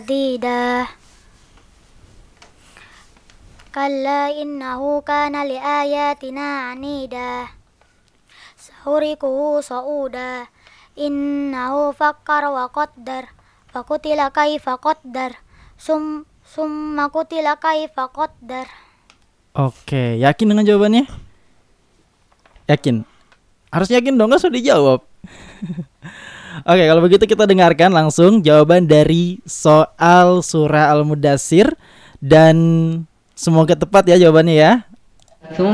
Tidak. Kalla innahu kana li ayatina anida. Sahurikuhu sa'uda. Innahu fakkar wa qaddar. Fakutila kaifa qaddar. Summa kutila kaifa qaddar. Oke, yakin dengan jawabannya? Yakin? Harus yakin dong, nggak sudah dijawab. Oke, kalau begitu kita dengarkan langsung jawaban dari soal surah Al-Mudaththir. Dan semoga tepat ya jawabannya ya.